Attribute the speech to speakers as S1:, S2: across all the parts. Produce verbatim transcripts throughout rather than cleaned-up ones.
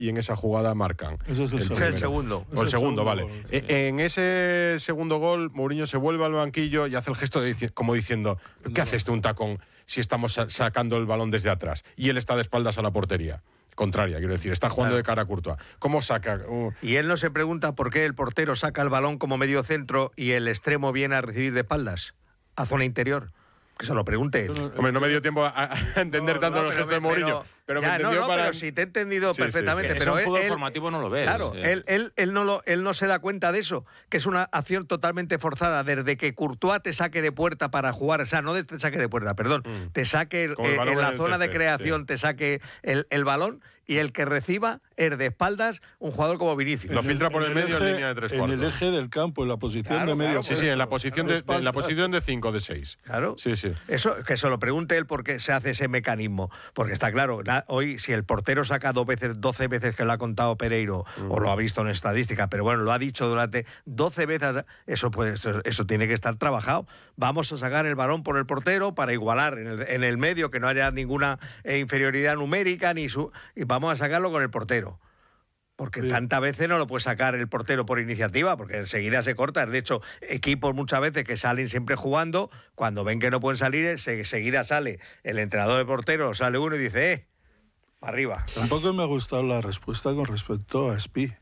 S1: y en esa jugada marcan.
S2: Eso es el,
S3: el,
S2: segundo.
S3: el segundo.
S1: O el, el segundo, segundo vale. Gol, sí. En ese segundo gol, Mourinho se vuelve al banquillo y hace el gesto de, como diciendo, ¿qué no, hace este un tacón si estamos sacando el balón desde atrás? Y él está de espaldas a la portería. Contraria, quiero decir, está jugando claro. de cara a Courtois. ¿Cómo saca? Uh.
S3: Y él no se pregunta por qué el portero saca el balón como medio centro y el extremo viene a recibir de espaldas, a zona interior. Que se lo pregunte él.
S1: Hombre, no me dio tiempo a, a entender no, tanto no, el gesto de Mourinho, pero, pero
S3: ya,
S1: me entendió
S3: no, no,
S1: para...
S3: pero si te he entendido sí, perfectamente.
S4: Sí, sí.
S3: Pero
S4: en
S3: él,
S4: fútbol
S3: él,
S4: formativo no lo ves.
S3: Claro,
S4: sí.
S3: él, él, él, no lo, él no se da cuenta de eso, que es una acción totalmente forzada, desde que Courtois te saque de puerta para jugar, o sea, no te saque de puerta, perdón, mm. te saque el, el en la zona de creación, sí. te saque el, el balón, y el que reciba es de espaldas un jugador como Vinicius.
S1: Lo filtra por el, el medio eje, en línea de tres cuartos.
S2: En el eje del campo, en la posición claro, de medio.
S1: Claro, sí, sí, en la posición de, de, en la posición de cinco, de seis.
S3: Claro.
S1: Sí, sí.
S3: Eso, que se lo pregunte él por qué se hace ese mecanismo. Porque está claro, hoy si el portero saca dos veces, doce veces que lo ha contado Pereiro, mm. o lo ha visto en estadística, pero bueno, lo ha dicho durante doce veces, eso, pues, eso, eso tiene que estar trabajado. Vamos a sacar el balón por el portero para igualar en el, en el medio, que no haya ninguna eh, inferioridad numérica, ni su, y vamos a sacarlo con el portero. Porque sí. tantas veces no lo puede sacar el portero por iniciativa, porque enseguida se corta. De hecho, equipos muchas veces que salen siempre jugando, cuando ven que no pueden salir, enseguida sale el entrenador de portero, sale uno y dice, eh, para arriba.
S2: Tampoco me ha gustado la respuesta con respecto a Spi.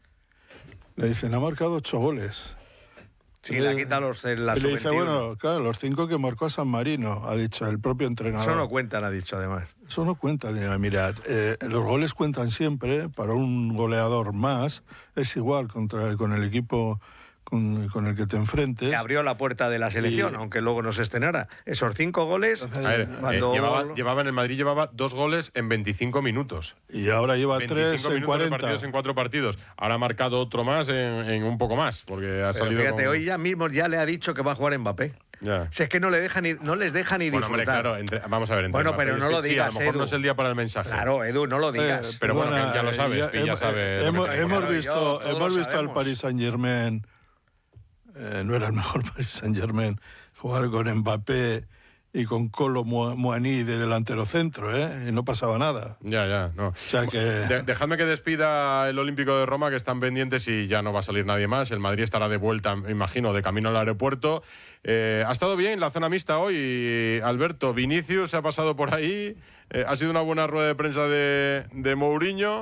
S2: Le dicen, ha marcado ocho goles.
S3: Sí, le ha quitado los la
S2: y le dice, bueno, claro, los cinco que marcó a San Marino, ha dicho el propio entrenador.
S3: Eso no cuentan, ha dicho además.
S2: Eso no cuenta. Mirad, eh, los goles cuentan siempre, para un goleador más, es igual contra, con el equipo con, con el que te enfrentes.
S3: Le abrió la puerta de la selección, y... aunque luego no se estrenara. Esos cinco goles...
S1: A ver, cuando... eh, llevaba, llevaba en el Madrid llevaba dos goles en veinticinco minutos.
S2: Y ahora lleva tres en cuarenta.
S1: Partidos en cuatro partidos. Ahora ha marcado otro más en, en un poco más, porque ha
S3: Pero
S1: salido
S3: fíjate,
S1: con...
S3: hoy ya mismo ya le ha dicho que va a jugar Mbappé.
S1: Ya.
S3: Si es que no, le deja ni, no les deja ni
S1: bueno,
S3: disfrutar.
S1: Hombre, claro, entre, vamos a ver.
S3: Bueno, pero no lo digas,
S1: sí, a lo mejor
S3: Edu.
S1: No es el día para el mensaje.
S3: Claro, Edu, no lo digas.
S1: Eh, pero bueno, bueno, ya lo sabes, ya, ya sabe.
S2: Hemos, hemos
S3: claro,
S2: visto,
S3: yo,
S2: hemos visto al Paris Saint-Germain, eh, no era el mejor Paris Saint-Germain, jugar con Mbappé y con Kolo Muani de delantero centro, ¿eh? Y no pasaba nada.
S1: Ya, ya, no.
S2: O sea que...
S1: De, dejadme que despida el Olímpico de Roma, que están pendientes y ya no va a salir nadie más. El Madrid estará de vuelta, me imagino, de camino al aeropuerto. Eh, ha estado bien la zona mixta hoy, Alberto. Vinicius se ha pasado por ahí. Eh, ha sido una buena rueda de prensa de, de Mourinho.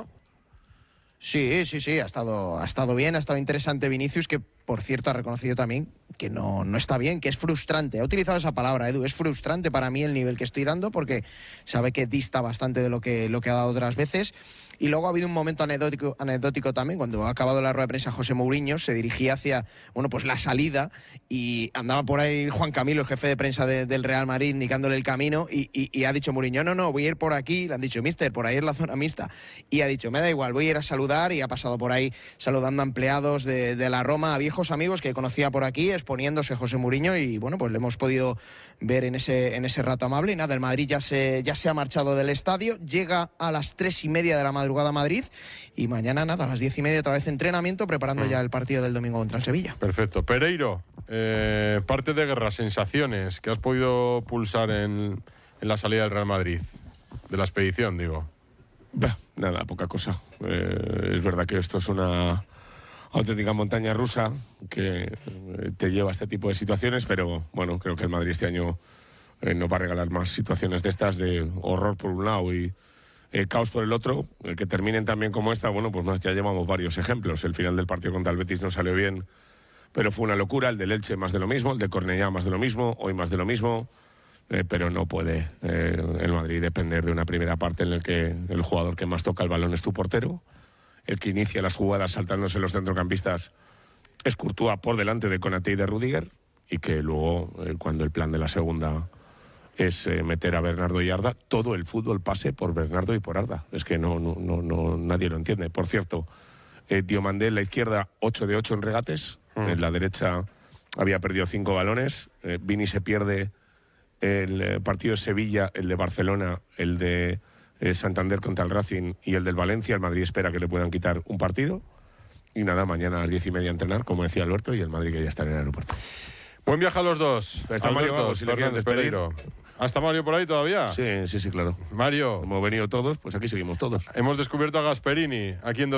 S5: Sí, sí, sí, ha estado, ha estado bien, ha estado interesante Vinicius, que por cierto ha reconocido también que no, no está bien, que es frustrante. Ha utilizado esa palabra, Edu, es frustrante para mí el nivel que estoy dando, porque sabe que dista bastante de lo que, lo que ha dado otras veces. Y luego ha habido un momento anecdótico, anecdótico también, cuando ha acabado la rueda de prensa José Mourinho, se dirigía hacia, bueno, pues la salida, y andaba por ahí Juan Camilo, el jefe de prensa de, del Real Madrid, indicándole el camino, y, y, y ha dicho Mourinho, no, no, voy a ir por aquí. Le han dicho, mister, por ahí es la zona mixta. Y ha dicho, me da igual, voy a ir a saludar, y ha pasado por ahí saludando a empleados de, de la Roma, a viejos amigos que conocía por aquí, exponiéndose José Mourinho, y bueno, pues le hemos podido ver en ese, en ese rato amable. Y nada, el Madrid ya se, ya se ha marchado del estadio, llega a las tres y media de la madrugada a Madrid, y mañana nada, a las diez y media otra vez entrenamiento, preparando mm. ya el partido del domingo contra el Sevilla.
S1: Perfecto. Pereiro, eh, parte de guerra, sensaciones que has podido pulsar en, en la salida del Real Madrid, de la expedición, digo.
S6: Bah, nada, poca cosa. Eh, es verdad que esto es una auténtica montaña rusa que te lleva a este tipo de situaciones, pero bueno, creo que el Madrid este año eh, no va a regalar más situaciones de estas, de horror por un lado y eh, caos por el otro. El que terminen también como esta, bueno, pues ya llevamos varios ejemplos. El final del partido contra el Betis no salió bien, pero fue una locura. El del Elche más de lo mismo, el de Cornellá más de lo mismo, hoy más de lo mismo. Eh, pero no puede eh, el Madrid depender de una primera parte en la que el jugador que más toca el balón es tu portero, el que inicia las jugadas saltándose los centrocampistas es Courtois por delante de Konaté y de Rudiger, y que luego eh, cuando el plan de la segunda es eh, meter a Bernardo y Arda, todo el fútbol pase por Bernardo y por Arda. Es que no, no, no, no nadie lo entiende. Por cierto, eh, Diomandé en la izquierda ocho de ocho en regates, mm. en la derecha había perdido cinco balones, eh, Vini se pierde el partido de Sevilla, el de Barcelona, el de eh, Santander contra el Racing y el del Valencia. El Madrid espera que le puedan quitar un partido. Y nada, mañana a las diez y media entrenar, como decía Alberto, y el Madrid que ya está en el aeropuerto.
S1: Buen viaje a los dos.
S6: Estamos
S1: Alberto,
S6: llevados, si le quieren despedir.
S1: Pereiro. ¿Hasta Mario por ahí todavía?
S6: Sí, sí, sí, claro.
S1: Mario.
S6: Hemos venido todos, pues aquí seguimos todos.
S1: Hemos descubierto a Gasperini aquí en